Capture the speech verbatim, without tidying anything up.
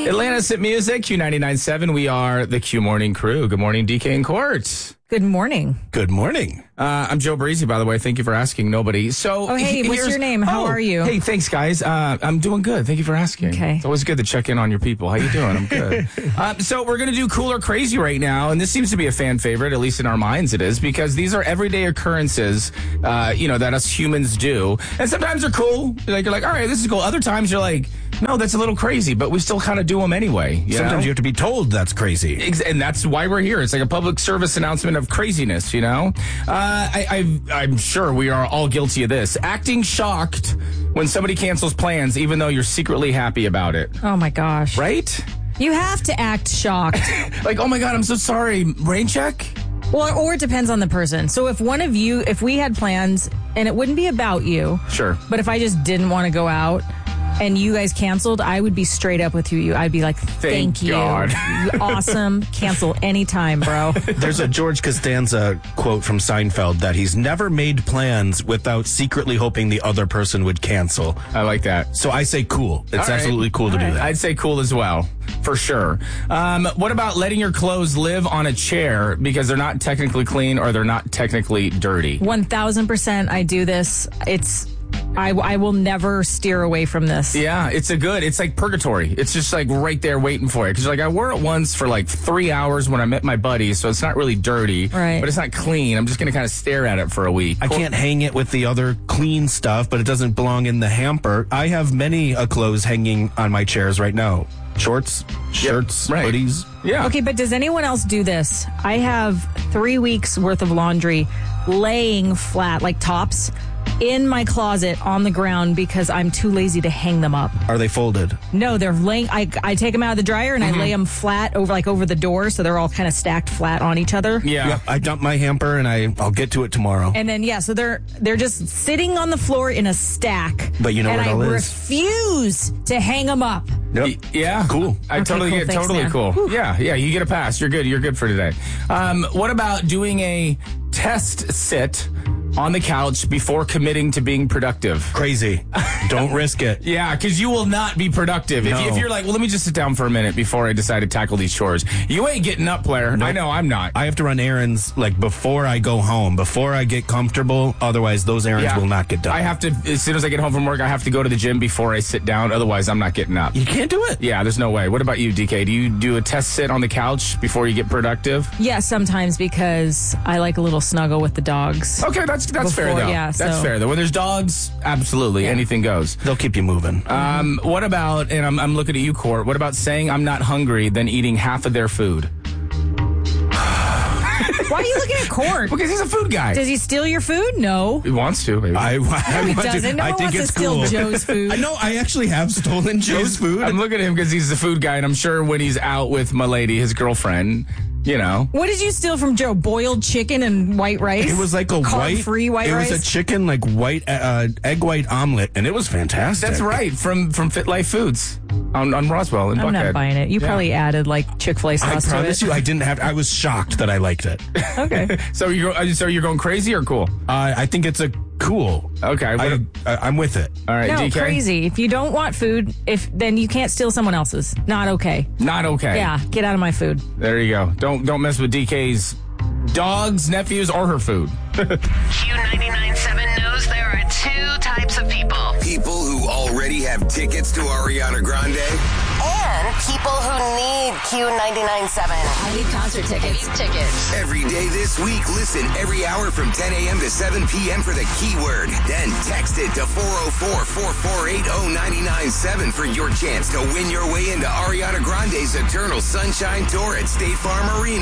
Atlantis at Music, Q ninety-nine point seven. We are the Q Morning Crew. Good morning, D K and Court. Good morning. Good morning. Uh, I'm Joe Breezy, by the way. Thank you for asking. Nobody. So, oh, hey, what's your name? How oh, are you? Hey, thanks, guys. Uh, I'm doing good. Thank you for asking. Okay. It's always good to check in on your people. How you doing? I'm good. uh, so we're going to do Cool or Crazy right now, and this seems to be a fan favorite, at least in our minds it is, because these are everyday occurrences, uh, you know, that us humans do. And sometimes they're cool. Like, you're like, all right, this is cool. Other times you're like, no, that's a little crazy, but we still kind of do them anyway. You Sometimes know? you have to be told that's crazy. Ex- And that's why we're here. It's like a public service announcement of craziness, you know? Uh, I, I, I'm sure we are all guilty of this. Acting shocked when somebody cancels plans, even though you're secretly happy about it. Oh, my gosh. Right? You have to act shocked. Like, oh my God, I'm so sorry. Rain check? Well, or it depends on the person. So if one of you, if we had plans, and it wouldn't be about you. Sure. But if I just didn't want to go out and you guys canceled, I would be straight up with you. I'd be like, thank, Thank you. God. You awesome. Cancel anytime, bro. There's a George Costanza quote from Seinfeld that he's never made plans without secretly hoping the other person would cancel. I like that. So I say cool. It's All right. absolutely cool to All do right. that. I'd say cool as well, for sure. Um, what about letting your clothes live on a chair because they're not technically clean or they're not technically dirty? one thousand percent I do this. It's, I, I will never steer away from this. Yeah, it's a good, it's like purgatory. It's just like right there waiting for you. Because like I wore it once for like three hours when I met my buddies, so it's not really dirty, right. But it's not clean. I'm just going to kind of stare at it for a week. I can't hang it with the other clean stuff, but it doesn't belong in the hamper. I have many uh, clothes hanging on my chairs right now. Shorts, shirts, right. hoodies. Yeah. Okay, but does anyone else do this? I have three weeks worth of laundry laying flat, like tops, in my closet on the ground because I'm too lazy to hang them up. Are they folded? No, they're laying. I, I take them out of the dryer and Mm-hmm. I lay them flat over, like over the door, so they're all kind of stacked flat on each other. Yeah. Yep, I dump my hamper and I, I'll get to it tomorrow. And then yeah, so they're they're just sitting on the floor in a stack. But you know and what I all is? refuse to hang them up. Yep. Y- Yeah. Cool. I Okay, totally cool. get Thanks, totally man. cool. Whew. Yeah, yeah, you get a pass. You're good. You're good for today. Um, what about doing a test sit on the couch before committing to being productive? Crazy. Don't risk it. Yeah, because you will not be productive. If, No. you, if you're like, well, let me just sit down for a minute before I decide to tackle these chores. You ain't getting up, player. I know I'm not. I have to run errands like before I go home, before I get comfortable. Otherwise, those errands Yeah. will not get done. I have to, as soon as I get home from work, I have to go to the gym before I sit down. Otherwise, I'm not getting up. You can't do it. Yeah, there's no way. What about you, D K? Do you do a test sit on the couch before you get productive? Yeah, sometimes because I like a little snuggle with the dogs. Okay, that's that's fair Before, though. yeah, that's so- fair though. When there's dogs, absolutely Yeah. anything goes. They'll keep you moving. Um, what about? And I'm I'm looking at you, Court. What about saying I'm not hungry, then eating half of their food? Why are you looking at Court? Because he's a food guy. Does he steal your food? No. He wants to. Maybe. I, I, He want to- doesn't. No I one think wants to it's steal cool. Joe's food. I know. I actually have stolen Joe's food. I'm looking at him because he's the food guy, and I'm sure when he's out with my lady, his girlfriend, you know. What did you steal from Joe? Boiled chicken and white rice? It was like a white, Carb-free white it rice? was a chicken like white uh, egg white omelet, and it was fantastic. That's right, from from Fit Life Foods on, on Roswell in I'm Buckhead. not buying it. You Yeah. probably added like Chick-fil-A I sauce to promise it. you, I didn't have. I was shocked that I liked it. uh, Okay. So you're so you're going crazy or cool? I think it's a cool. Okay. what I, a- I, I'm with it. all right, No, D K. crazy. If you don't want food, if then you can't steal someone else's. Not okay. Not okay. Yeah, get out of my food. There you go. Don't don't mess with D K's dogs, nephews, or her food. Q ninety-nine point seven knows there are two types of people. People who already have tickets to Ariana Grande. And people who need Q ninety-nine point seven. I need concert tickets. I need tickets. Every day this week, listen every hour from ten a.m. to seven p.m. for the keyword. Then text it to four oh four, four four eight, oh nine nine seven for your chance to win your way into Ariana Grande's Eternal Sunshine Tour at State Farm Arena.